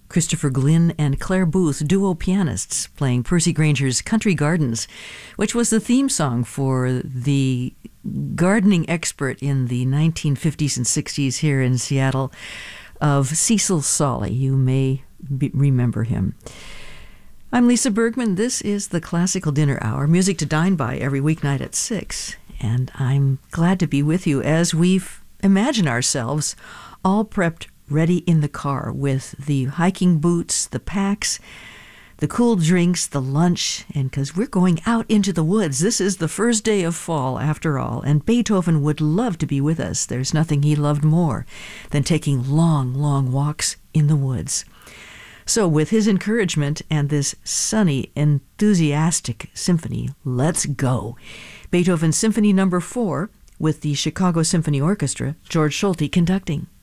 Christopher Glynn and Claire Booth, duo pianists, playing Percy Granger's Country Gardens, which was the theme song for the gardening expert in the 1950s and 60s here in Seattle of Cecil Solly. You may remember him. I'm Lisa Bergman. This is the Classical Dinner Hour, music to dine by every weeknight at 6. And I'm glad to be with you as we imagine ourselves all prepped, ready in the car with the hiking boots, the packs, the cool drinks, the lunch, and because we're going out into the woods. This is the first day of fall, after all, and Beethoven would love to be with us. There's nothing he loved more than taking long, long walks in the woods. So with his encouragement and this sunny, enthusiastic symphony, let's go. Beethoven Symphony No. 4 with the Chicago Symphony Orchestra, George Solti conducting.